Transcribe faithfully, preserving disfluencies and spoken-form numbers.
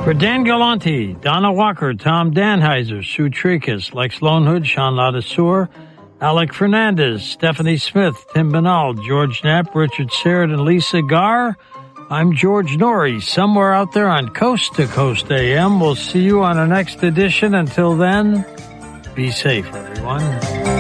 For Dan Galante, Donna Walker, Tom Danheiser, Sue Tricus, Lex Lonehood, Sean Ladisseur, Alec Fernandez, Stephanie Smith, Tim Banal, George Knapp, Richard Serrett, and Lisa Garr, I'm George Norrie, somewhere out there on Coast to Coast A M. We'll see you on our next edition. Until then, be safe, everyone.